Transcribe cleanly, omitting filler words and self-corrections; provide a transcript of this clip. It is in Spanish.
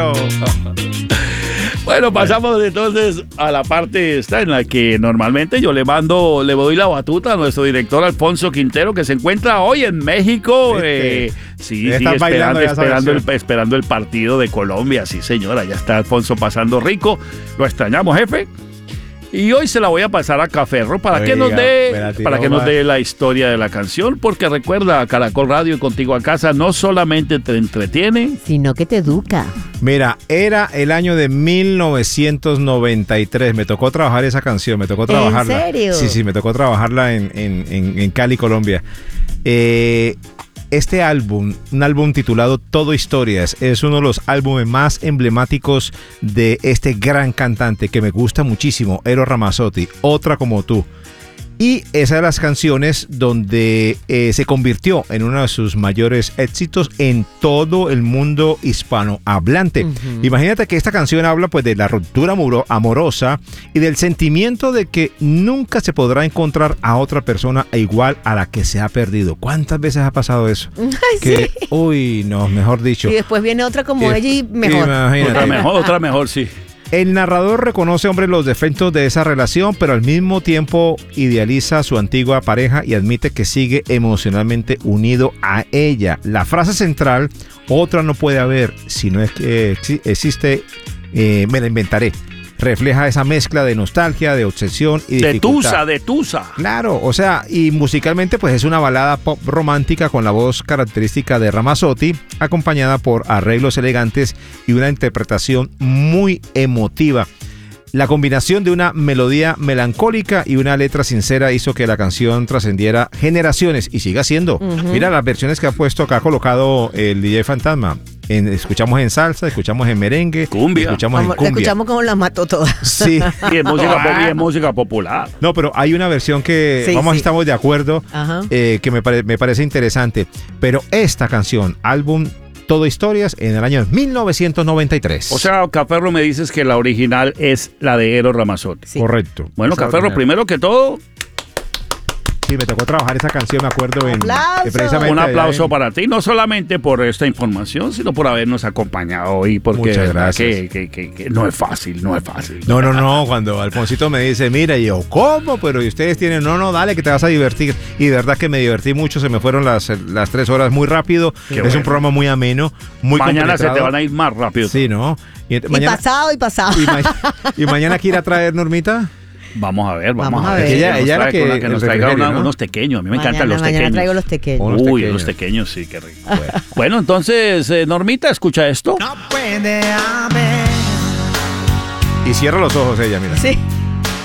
Bueno, pasamos entonces a la parte esta en la que normalmente yo le doy la batuta a nuestro director Alfonso Quintero, que se encuentra hoy en México. Esperando el partido de Colombia. Sí, señora, ya está Alfonso pasando rico. Lo extrañamos, jefe. Y hoy se la voy a pasar a Caferro para que nos dé la historia de la canción, porque recuerda, Caracol Radio y Contigo a Casa no solamente te entretiene, sino que te educa. Mira, era el año de 1993, me tocó trabajar esa canción, me tocó trabajarla. ¿En serio? Sí, me tocó trabajarla en Cali, Colombia. Este álbum, un álbum titulado Todo Historias, es uno de los álbumes más emblemáticos de este gran cantante que me gusta muchísimo, Eros Ramazzotti, Otra como tú. Y esa de las canciones donde se convirtió en uno de sus mayores éxitos en todo el mundo hispanohablante. Uh-huh. Imagínate que esta canción habla pues de la ruptura amorosa y del sentimiento de que nunca se podrá encontrar a otra persona igual a la que se ha perdido. ¿Cuántas veces ha pasado eso? Ay, que, sí. Uy, no, mejor dicho. Y después viene otra como ella y mejor. Otra mejor, sí. El narrador reconoce, hombre, los defectos de esa relación, pero al mismo tiempo idealiza a su antigua pareja y admite que sigue emocionalmente unido a ella. La frase central, otra no puede haber, si no es que existe, me la inventaré. Refleja esa mezcla de nostalgia, de obsesión y dificultad. De tusa. Claro, o sea, y musicalmente pues es una balada pop romántica con la voz característica de Ramazzotti, acompañada por arreglos elegantes y una interpretación muy emotiva. La combinación de una melodía melancólica y una letra sincera hizo que la canción trascendiera generaciones y siga siendo. Uh-huh. Mira las versiones que ha puesto acá, ha colocado el DJ Fantasma. Escuchamos en salsa, escuchamos en merengue, cumbia. Escuchamos en cumbia. Escuchamos como las mató todas. Sí. Y es música popular. No, pero hay una versión que estamos de acuerdo, que me parece interesante. Pero esta canción, álbum Todo Historias, en el año 1993. O sea, Caferro, me dices que la original es la de Eros Ramazzotti. Sí. Correcto. Bueno, Caferro, primero que todo, sí, me tocó trabajar esa canción, me acuerdo. Precisamente un aplauso para ti, no solamente por esta información, sino por habernos acompañado hoy, porque muchas gracias. Que no es fácil. No, cuando Alfonsito me dice, mira, y yo, ¿cómo? Pero y ustedes tienen, no, dale, que te vas a divertir. Y de verdad que me divertí mucho, se me fueron las 3 horas muy rápido. Es un programa muy ameno, muy mañana completado. Se te van a ir más rápido. Sí, ¿no? Mañana, pasado. ¿Y mañana quiere a traer Normita? Vamos a ver. Ella que nos traiga unos tequeños. A mí me encantan los tequeños. Mañana traigo los tequeños. Los tequeños, sí, qué rico. Bueno, entonces, Normita, escucha esto. No puede haber. Y cierra los ojos ella, mira. Sí.